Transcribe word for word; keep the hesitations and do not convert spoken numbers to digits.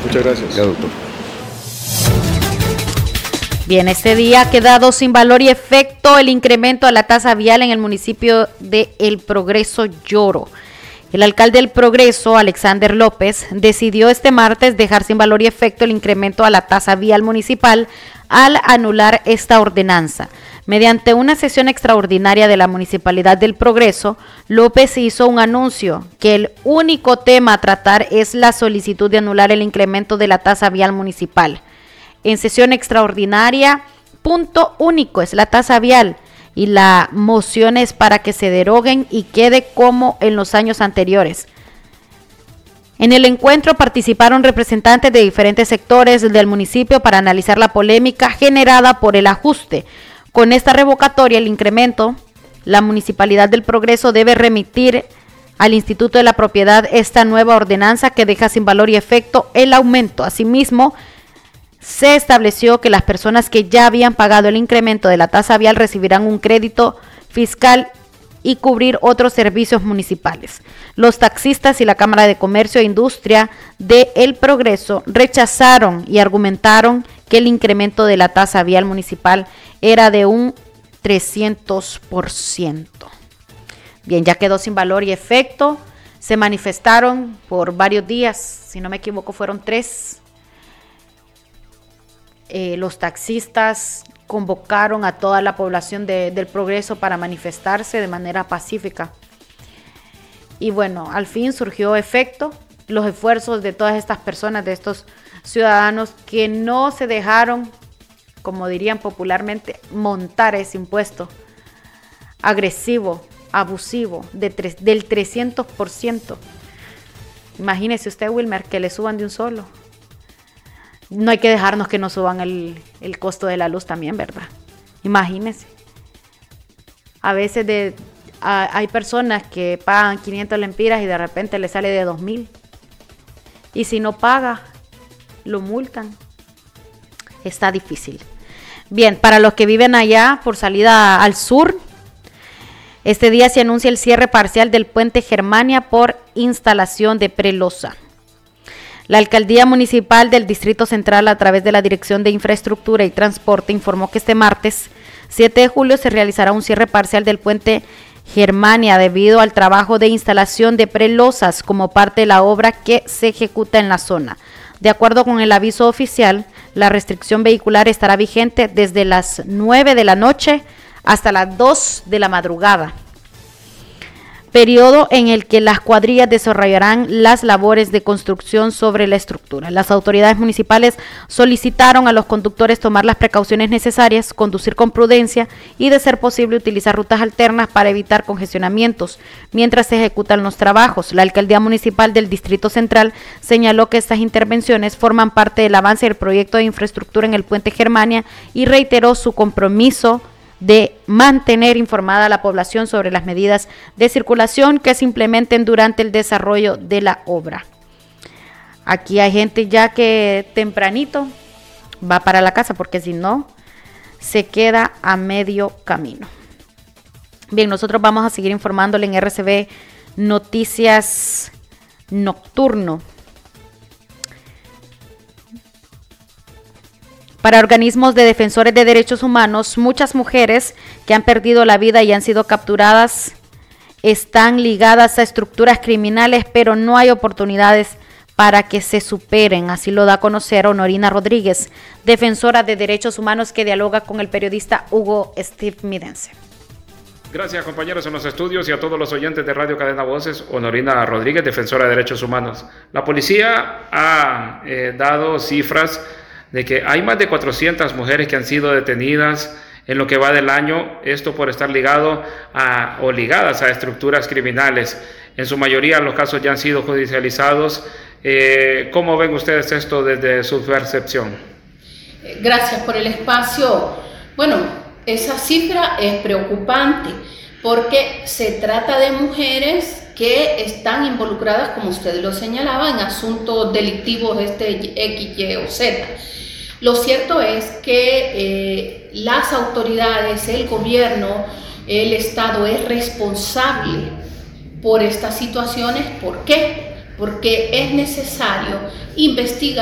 Muchas gracias. Ya, doctor. Bien, este día ha quedado sin valor y efecto el incremento a la tasa vial en el municipio de El Progreso, Yoro. El alcalde del Progreso, Alexander López, decidió este martes dejar sin valor y efecto el incremento a la tasa vial municipal al anular esta ordenanza. Mediante una sesión extraordinaria de la Municipalidad del Progreso, López hizo un anuncio que el único tema a tratar es la solicitud de anular el incremento de la tasa vial municipal. En sesión extraordinaria, punto único es la tasa vial y la moción es para que se deroguen y quede como en los años anteriores. En el encuentro participaron representantes de diferentes sectores del municipio para analizar la polémica generada por el ajuste. Con esta revocatoria, el incremento, la Municipalidad del Progreso debe remitir al Instituto de la Propiedad esta nueva ordenanza que deja sin valor y efecto el aumento. Asimismo, se estableció que las personas que ya habían pagado el incremento de la tasa vial recibirán un crédito fiscal y cubrir otros servicios municipales. Los taxistas y la Cámara de Comercio e Industria de El Progreso rechazaron y argumentaron que el incremento de la tasa vial municipal era de un trescientos por ciento. Bien, ya quedó sin valor y efecto. Se manifestaron por varios días, si no me equivoco fueron tres. Eh, los taxistas convocaron a toda la población de, del Progreso para manifestarse de manera pacífica. Y bueno, al fin surgió efecto los esfuerzos de todas estas personas, de estos ciudadanos que no se dejaron, como dirían popularmente, montar ese impuesto agresivo, abusivo, de tres, del trescientos por ciento. Imagínese usted, Wilmer, que le suban de un solo. No hay que dejarnos que nos suban el, el costo de la luz también, ¿verdad? Imagínense. A veces de, a, hay personas que pagan quinientas lempiras y de repente le sale de dos mil. Y si no paga, lo multan. Está difícil. Bien, para los que viven allá por salida al sur, este día se anuncia el cierre parcial del puente Germania por instalación de prelosa. La Alcaldía Municipal del Distrito Central, a través de la Dirección de Infraestructura y Transporte, informó que este martes siete de julio se realizará un cierre parcial del puente Germania debido al trabajo de instalación de prelosas como parte de la obra que se ejecuta en la zona. De acuerdo con el aviso oficial, la restricción vehicular estará vigente desde las nueve de la noche hasta las dos de la madrugada, periodo en el que las cuadrillas desarrollarán las labores de construcción sobre la estructura. Las autoridades municipales solicitaron a los conductores tomar las precauciones necesarias, conducir con prudencia y, de ser posible, utilizar rutas alternas para evitar congestionamientos mientras se ejecutan los trabajos. La Alcaldía Municipal del Distrito Central señaló que estas intervenciones forman parte del avance del proyecto de infraestructura en el puente Germania y reiteró su compromiso de mantener informada a la población sobre las medidas de circulación que se implementen durante el desarrollo de la obra. Aquí hay gente ya que tempranito va para la casa porque si no se queda a medio camino. Bien, nosotros vamos a seguir informándole en R C B Noticias Nocturno. Para organismos de defensores de derechos humanos, muchas mujeres que han perdido la vida y han sido capturadas están ligadas a estructuras criminales, pero no hay oportunidades para que se superen. Así lo da a conocer Honorina Rodríguez, defensora de derechos humanos, que dialoga con el periodista Hugo Steve Midense. Gracias, compañeros en los estudios, y a todos los oyentes de Radio Cadena Voces. Honorina Rodríguez, defensora de derechos humanos. La policía ha eh, dado cifras de que hay más de cuatrocientas mujeres que han sido detenidas en lo que va del año, esto por estar ligado a, o ligadas a estructuras criminales. En su mayoría los casos ya han sido judicializados. Eh, ¿Cómo ven ustedes esto desde su percepción? Gracias por el espacio. Bueno, esa cifra es preocupante porque se trata de mujeres que están involucradas, como usted lo señalaba, en asuntos delictivos este X, Y o Z. Lo cierto es que eh, las autoridades, el gobierno, el Estado es responsable por estas situaciones. ¿Por qué? Porque es necesario investigar